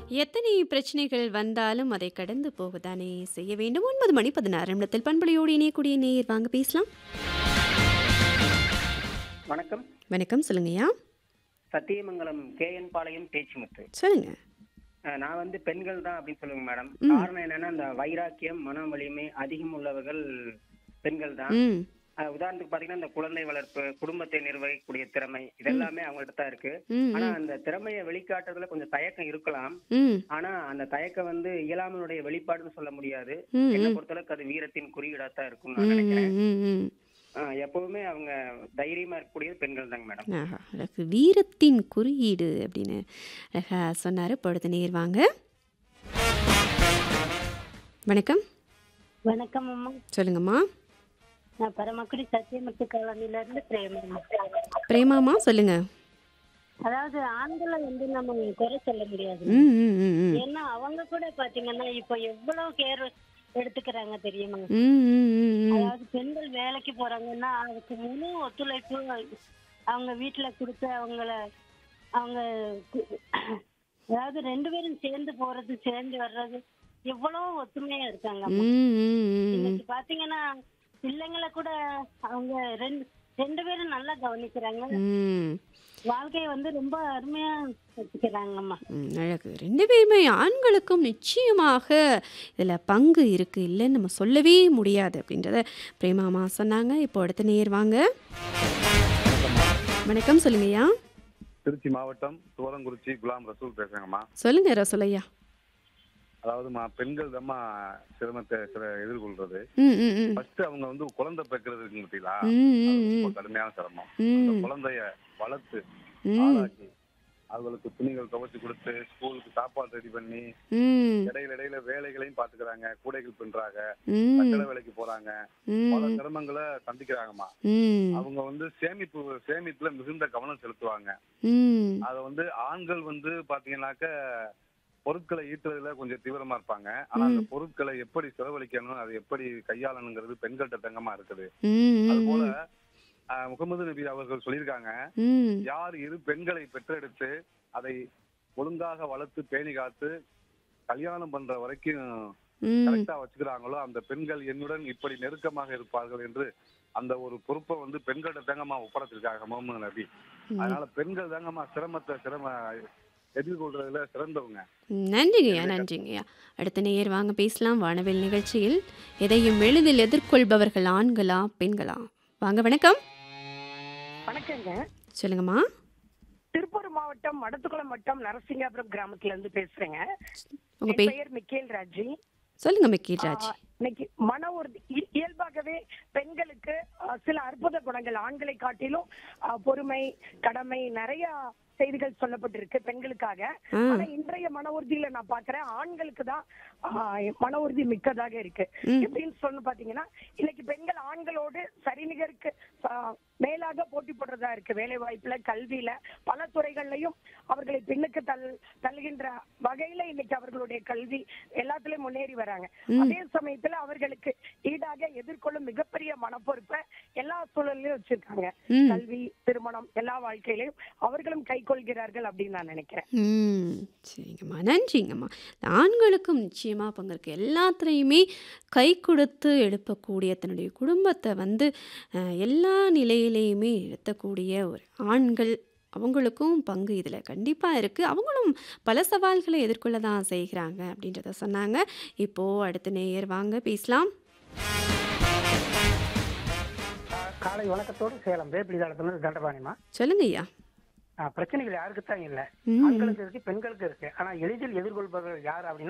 எத்தனை பிரச்சனைகள் வந்தாலும் அதை கடந்து போகத்தானே செய்ய வேண்டும். 9 மணி 16 நிமிடத்தில் பண்பலையோடு இணையக்கூடிய நேயர் வாங்க பேசலாம். வணக்கம். வணக்கம், சொல்லுங்கய்யா. சத்தியமங்கலம் கேஎன் பாளையம் பேச்சுமுத்து. சொல்லுங்க. நான் வந்து பெண்கள் தான் அப்படின்னு சொல்லுங்க மேடம். ம். காரணம் என்னன்னா இந்த வைராக்கியம் மன வலிமை அதிகம் உள்ளவர்கள் பெண்கள் தான். ம். உதாரணத்துக்கு பாத்தீங்கன்னா இந்த குழந்தை வளர்ப்பு குடும்பத்தை நிர்வகிக்கக்கூடிய திறமை இதெல்லாமே அவங்கள்ட்ட தான் இருக்கு. ம். ஆனா ம். அந்த திறமையை வெளிக்காட்டுறதுல கொஞ்சம் தயக்கம் இருக்கலாம். ம். ஆனா அந்த தயக்கம் வந்து இயலாமையுடைய வெளிப்பாடுன்னு சொல்ல முடியாது. ம். என்னை ம். பொறுத்தளவுக்கு அது வீரத்தின் குறியீடா தான் இருக்கும்னு ம். நான் நினைக்கிறேன். ம். ம். எப்பவுமே அவங்க தைரியமா இருக்கக்கூடியது பெண்கள் தாங்க மேடம். ஆஹா, அழகு. வீரத்தின் குறியீடு அப்படின்னு அழகா சொன்னாரு. பொழுது நேர் வாங்க. வணக்கம், வணக்கம் அம்மா. சொல்லுங்கம்மா. நான் பரமக்குடி சத்தியமூர்த்தி காலனில இருந்து பிரேமா. பிரேமாமா, சொல்லுங்க. அதாவது ஆண்களை வந்து நம்ம குறை சொல்ல முடியாது. ம். ம். ம். ம். ஏன்னா அவங்க கூட பாத்தீங்கன்னா இப்ப எவ்வளவு கேர் எடுத்துக்கிறாங்க தெரியுமா. ம். ம். ம். அதாவது பெண்கள் வேலைக்கு போறாங்கன்னா அதுக்கு முழு ஒத்துழைப்பு அவங்க வீட்டுல கொடுத்து அவங்க கு- அதாவது 2 பேரும் சேர்ந்து போறது சேர்ந்து வர்றது எவ்வளவு ஒத்துமையா இருக்காங்க அம்மா. ம். ம். ம். இன்னைக்கு பாத்தீங்கன்னா பிள்ளைங்களை கூட அவங்க ரெண்டு பேரும் நல்லா கவனிக்கிறாங்க. ம். வாழ்க்கையை வந்து ரொம்ப அருமையா வச்சுக்கிறாங்கம்மா. அழகு. 2 பேருமே ஆண்களுக்கும் நிச்சயமாக இதில் பங்கு இருக்குது, இல்லைன்னு நம்ம சொல்லவே முடியாது அப்படின்றத பிரேமாமா சொன்னாங்க. இப்போ அடுத்த நேர் வாங்க. வணக்கம், சொல்லுங்கய்யா. திருச்சி மாவட்டம் துவரங்குறிச்சி குலாம் ரசூல் பேசுறேங்கம்மா. சொல்லுங்க ரசோலையா. அதாவதுமா பெண்கள் தான்மா சிரமத்தை எதிர்கொள்றது. ம். ம். ம். ஃபர்ஸ்ட் அவங்க வந்து குழந்தை பெக்கிறது இருக்கு பார்த்தீங்களா, ம். அது ம். ரொம்ப ம். கடுமையான சிரமம். அந்த ம். குழந்தைய வளர்த்து ம். ஆளாக்கி அவங்களுக்கு துணிகள் துவைச்சு கொடுத்து ஸ்கூலுக்கு சாப்பாடு ரெடி பண்ணி ம். இடையில வேலைகளையும் பாத்துக்கிறாங்க, கூடைகள் பின்றாங்க, ம். கட்டட வேலைக்கு போறாங்க, பல ம். சிரமங்களை சந்திக்கிறாங்கம்மா. ம். அவங்க வந்து சேமிப்புல மிகுந்த கவனம் செலுத்துவாங்க. ம். அத வந்து ஆண்கள் வந்து பாத்தீங்கன்னாக்க பொருட்களை ஈட்டுறதுல கொஞ்சம் தீவிரமா இருப்பாங்க. ஆனா அந்த பொருட்களை எப்படி செலவழிக்கணும், அதை எப்படி கையாளணுங்கிறது பெண்கள்கிட்ட தங்கமா இருக்குது. அது போல ம். முகமது நபி அவர்கள் சொல்லியிருக்காங்க, ம். யார் இரு பெண்களை பெற்றெடுத்து அதை ஒழுங்காக வளர்த்து பேணி காத்து கல்யாணம் பண்ற வரைக்கும் ம். கரெக்டா வச்சுக்கிறாங்களோ அந்த பெண்கள் என்னுடன் இப்படி நெருக்கமாக இருப்பார்கள் என்று அந்த ஒரு பொறுப்பை வந்து பெண்கள்கிட்ட தாங்கம்மா ஒப்படைச்சிருக்காங்க முகமது நபி. அதனால பெண்கள் தாங்கம்மா சிரம எதிர்கொள்றதுல சிறந்தவங்க. நன்றிங்கய்யா, நன்றிங்கய்யா. அடுத்த நேயர் வாங்க பேசலாம். வானவில் நிகழ்ச்சியில் எதையும் எளிதில் எதிர்கொள்பவர்கள் ஆண்களா பெண்களா? வாங்க. வணக்கம், வணக்கங்க. சொல்லுங்கம்மா. திருப்பூர் மாவட்டம் மடத்துக்குளம் வட்டம் நரசிங்காபுரம் கிராமத்துல இருந்து பேசுறேங்க. உங்க என் பெயர் மிக்கேல் ராஜி. சொல்லுங்க மிக்கீராஜ். இன்னைக்கு மன உறுதி இயல்பாகவே பெண்களுக்கு சில அற்புத குணங்கள் ஆண்களை காட்டிலும் பொறுமை, கடமை, நிறைய செய்திகள் சொல்லப்பட்டிருக்கு பெண்களுக்காக. ஆனா இன்றைய மன உறுதியில நான் பாக்குறேன் ஆண்களுக்கு தான் மன உறுதி மிக்கதாக இருக்கு. எப்படின்னு சொன்ன பாத்தீங்கன்னா இன்னைக்கு பெண்கள் ஆண்களோடு சரிநிகருக்கு மேலாக போட்டி போடுறதா இருக்கு. வேலை வாய்ப்புல, கல்வியில, பல துறைகள்லயும் அவர்களை பின்னுக்கு தள்ளுகின்ற வகையில இன்னைக்கு அவர்களுடைய கல்வி எல்லாத்துலயும் முன்னேறி வராங்க. அதே சமயத்துல அவர்களுக்கு ஈடாக எதிர்கொள்ளும் மிகப்பெரிய மனப்பொறுப்பை எல்லா சூழலையும் வச்சிருக்காங்க. கல்வி, திருமணம் எல்லா வாழ்க்கையிலையும் அவர்களும் கை கொள்கிறார்கள் அப்படின்னு நான் நினைக்கிறேன். சரிங்கம்மா, நன்றிங்கம்மா. ஆண்களுக்கும் நிச்சயமா பங்கு இருக்கு. எல்லாத்துலேயுமே கை கொடுத்து எழுப்பக்கூடிய தன்னுடைய குடும்பத்தை வந்து எல்லா நிலையிலையுமே நிறுத்தக்கூடிய ஒரு ஆண்கள், அவங்களுக்கும் பங்கு இதில் கண்டிப்பாக இருக்குது. அவங்களும் பல சவால்களை எதிர்கொள்ள தான் செய்கிறாங்க அப்படின்றத சொன்னாங்க. இப்போது அடுத்த நேயர் வாங்க பேசலாம். காலை வணக்கத்தோடு சேலம் வேப்பிலிதாளத்துல தண்டபாணிமா. சொல்லுங்க ஐயா. பிரச்சனைகள் யாருக்கு தான் இல்லை, ம். ஆண்களுக்கு இருக்கு பெண்களுக்கு இருக்கு. ஆனா எளிதில் எதிர்கொள்பவர்கள் யார் அப்படின்னா